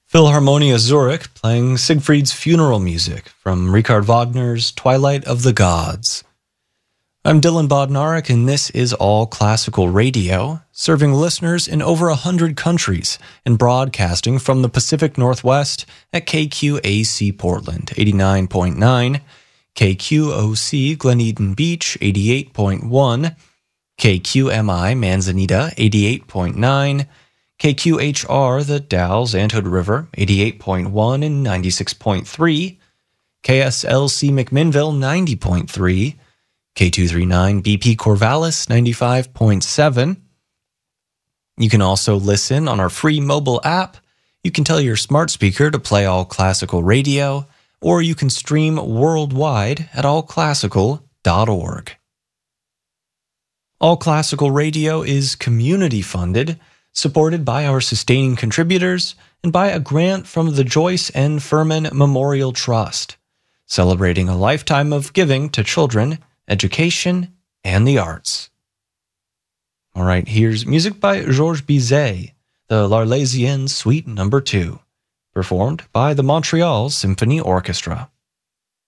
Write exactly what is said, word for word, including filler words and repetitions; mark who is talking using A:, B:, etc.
A: Philharmonia Zurich playing Siegfried's funeral music from Richard Wagner's Twilight of the Gods. I'm Dylan Bodnarik, and this is All Classical Radio, serving listeners in over a hundred countries and broadcasting from the Pacific Northwest at K Q A C Portland, eighty-nine point nine, K Q O C Glen Eden Beach, eighty-eight point one, K Q M I Manzanita, eighty-eight point nine, K Q H R The Dalles Anthood River, eighty-eight point one and ninety-six point three, K S L C McMinnville, ninety point three, K two thirty-nine B P Corvallis, ninety-five point seven. You can also listen on our free mobile app. You can tell your smart speaker to play All Classical Radio, or you can stream worldwide at all classical dot org. All Classical Radio is community funded, supported by our sustaining contributors, and by a grant from the Joyce N. Furman Memorial Trust, celebrating a lifetime of giving to children, education, and the arts. All right, here's music by Georges Bizet, the L'Arlésienne Suite Number two, performed by the Montreal Symphony Orchestra.